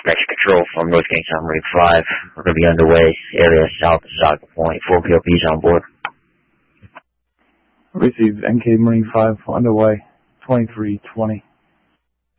Vector Control from North Kingstown Marine 5. We're going to be underway, area south of Saga Point. 4 POPs on board. Received NK Marine 5 underway, 2320.